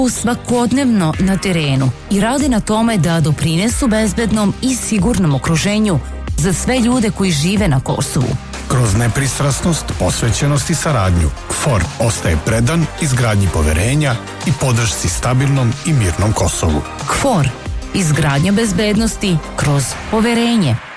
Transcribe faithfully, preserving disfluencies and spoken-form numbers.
svakodnevno na terenu i rade na tome da doprinesu bezbednom i sigurnom okruženju za sve ljude koji žive na Kosovu. Kroz nepristrasnost, posvećenost i saradnju, K F O R ostaje predan izgradnji poverenja i podršci stabilnom i mirnom Kosovu. K F O R, izgradnja bezbednosti kroz poverenje.